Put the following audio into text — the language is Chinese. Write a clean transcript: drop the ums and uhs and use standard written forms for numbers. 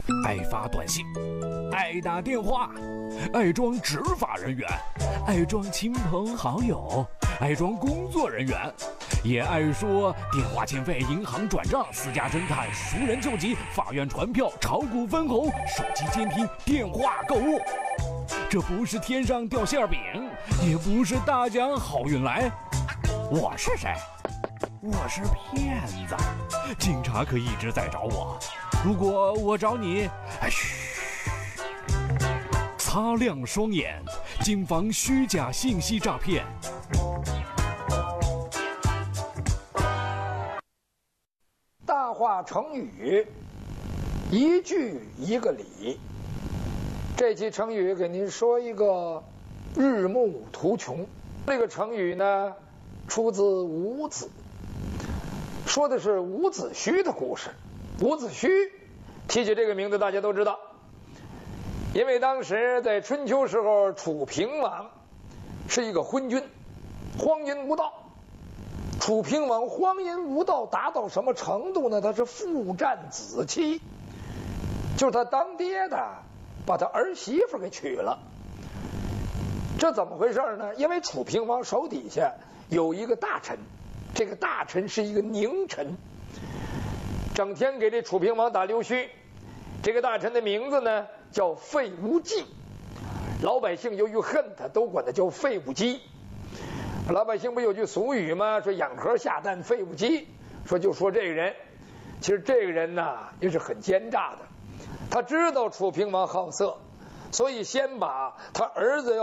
爱发短信，爱打电话，爱装执法人员，爱装亲朋好友，爱装工作人员，也爱说电话欠费、银行转账、私家侦探、熟人救急、法院传票、炒股分红、手机监听、电话购物。这不是天上掉馅饼，也不是大奖好运来。我是谁？我是骗子。警察可一直在找我，如果我找你，嘘，擦亮双眼，谨防虚假信息诈骗。 大话成语，一句一个理。这期成语给您说一个日暮途穷。这个成语呢，出自伍子，说的是伍子胥的故事。伍子胥提起这个名字，大家都知道，因为当时在春秋时候，楚平王是一个昏君，荒淫无道。楚平王荒淫无道达到什么程度呢？他是父战子妻，就是他当爹的把他儿媳妇给娶了。这怎么回事呢？因为楚平王手底下有一个大臣，这个大臣是一个佞臣，整天给这楚平王打溜须。这个大臣的名字呢叫费无忌，老百姓由于恨他，都管他叫费无忌。老百姓不有句俗语吗？说养盒下蛋费无忌，就说这个人。其实这个人呢也是很奸诈的，他知道楚平王好色，所以先把他儿子